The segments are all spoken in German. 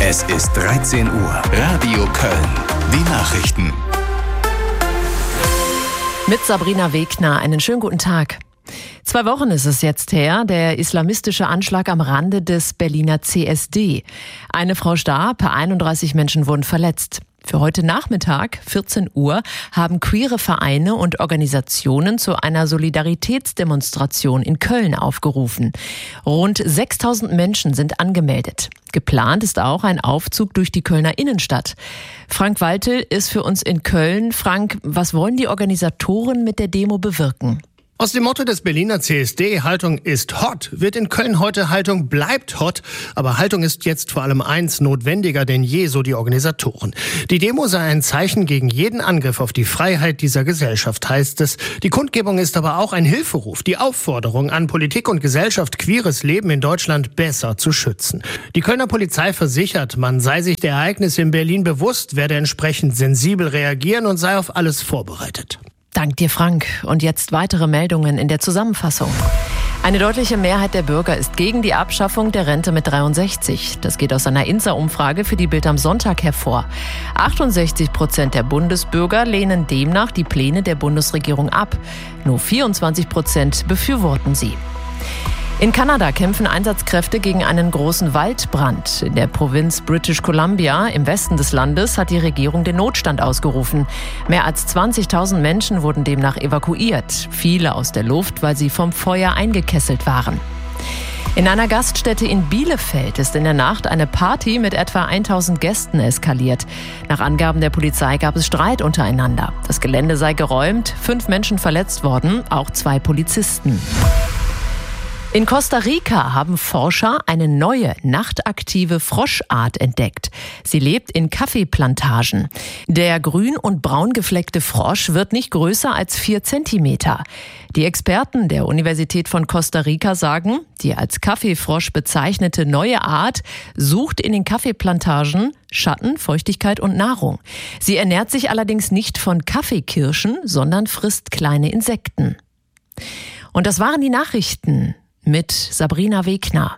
Es ist 13 Uhr. Radio Köln. Die Nachrichten. Mit Sabrina Wegner. Einen schönen guten Tag. 2 Wochen ist es jetzt her, der islamistische Anschlag am Rande des Berliner CSD. Eine Frau starb, 31 Menschen wurden verletzt. Für heute Nachmittag, 14 Uhr, haben queere Vereine und Organisationen zu einer Solidaritätsdemonstration in Köln aufgerufen. Rund 6.000 Menschen sind angemeldet. Geplant ist auch ein Aufzug durch die Kölner Innenstadt. Frank Waltel ist für uns in Köln. Frank, was wollen die Organisatoren mit der Demo bewirken? Aus dem Motto des Berliner CSD, Haltung ist hot, wird in Köln heute Haltung bleibt hot. Aber Haltung ist jetzt vor allem eins notwendiger denn je, so die Organisatoren. Die Demo sei ein Zeichen gegen jeden Angriff auf die Freiheit dieser Gesellschaft, heißt es. Die Kundgebung ist aber auch ein Hilferuf, die Aufforderung an Politik und Gesellschaft, queeres Leben in Deutschland besser zu schützen. Die Kölner Polizei versichert, man sei sich der Ereignisse in Berlin bewusst, werde entsprechend sensibel reagieren und sei auf alles vorbereitet. Dank dir, Frank. Und jetzt weitere Meldungen in der Zusammenfassung. Eine deutliche Mehrheit der Bürger ist gegen die Abschaffung der Rente mit 63. Das geht aus einer INSA-Umfrage für die Bild am Sonntag hervor. 68% der Bundesbürger lehnen demnach die Pläne der Bundesregierung ab. Nur 24% befürworten sie. In Kanada kämpfen Einsatzkräfte gegen einen großen Waldbrand. In der Provinz British Columbia im Westen des Landes hat die Regierung den Notstand ausgerufen. Mehr als 20.000 Menschen wurden demnach evakuiert. Viele aus der Luft, weil sie vom Feuer eingekesselt waren. In einer Gaststätte in Bielefeld ist in der Nacht eine Party mit etwa 1.000 Gästen eskaliert. Nach Angaben der Polizei gab es Streit untereinander. Das Gelände sei geräumt, 5 Menschen verletzt worden, auch 2 Polizisten. In Costa Rica haben Forscher eine neue, nachtaktive Froschart entdeckt. Sie lebt in Kaffeeplantagen. Der grün- und braun gefleckte Frosch wird nicht größer als 4 Zentimeter. Die Experten der Universität von Costa Rica sagen, die als Kaffeefrosch bezeichnete neue Art sucht in den Kaffeeplantagen Schatten, Feuchtigkeit und Nahrung. Sie ernährt sich allerdings nicht von Kaffeekirschen, sondern frisst kleine Insekten. Und das waren die Nachrichten mit Sabrina Wegner.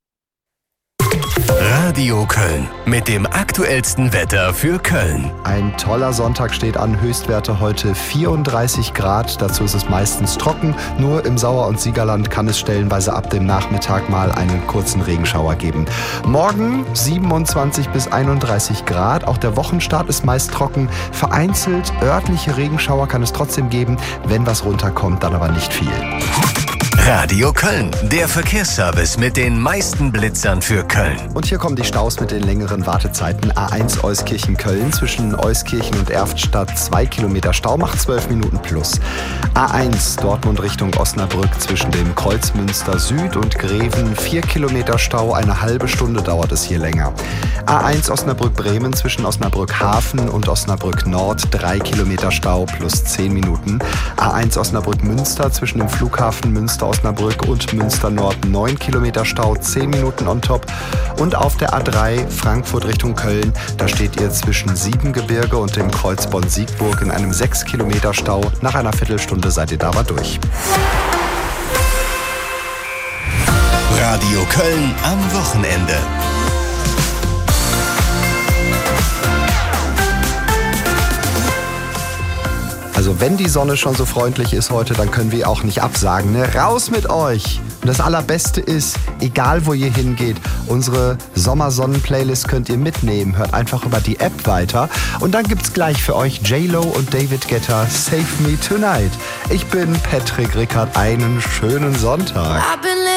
Radio Köln mit dem aktuellsten Wetter für Köln. Ein toller Sonntag steht an, Höchstwerte heute 34 Grad. Dazu ist es meistens trocken. Nur im Sauer- und Siegerland kann es stellenweise ab dem Nachmittag mal einen kurzen Regenschauer geben. Morgen 27 bis 31 Grad. Auch der Wochenstart ist meist trocken. Vereinzelt örtliche Regenschauer kann es trotzdem geben. Wenn was runterkommt, dann aber nicht viel. Radio Köln, der Verkehrsservice mit den meisten Blitzern für Köln. Und hier kommen die Staus mit den längeren Wartezeiten. A1 Euskirchen-Köln zwischen Euskirchen und Erftstadt 2 Kilometer Stau, macht 12 Minuten plus. A1 Dortmund Richtung Osnabrück zwischen dem Kreuzmünster Süd und Greven 4 Kilometer Stau, eine halbe Stunde dauert es hier länger. A1 Osnabrück-Bremen zwischen Osnabrück Hafen und Osnabrück Nord 3 Kilometer Stau plus 10 Minuten. A1 Osnabrück-Münster zwischen dem Flughafen Münster-Osnabrück und Münster Nord 9 Kilometer Stau, 10 Minuten on top. Und auf der A3 Frankfurt Richtung Köln, da steht ihr zwischen Siebengebirge und dem Kreuz Bonn-Siegburg in einem 6 Kilometer Stau. Nach einer Viertelstunde seid ihr da aber durch. Radio Köln am Wochenende. Also wenn die Sonne schon so freundlich ist heute, dann können wir auch nicht absagen. Ne? Raus mit euch! Und das Allerbeste ist, egal wo ihr hingeht, unsere Sommersonnen-Playlist könnt ihr mitnehmen. Hört einfach über die App weiter. Und dann gibt's gleich für euch J-Lo und David Guetta, Save Me Tonight. Ich bin Patrick Rickard, einen schönen Sonntag.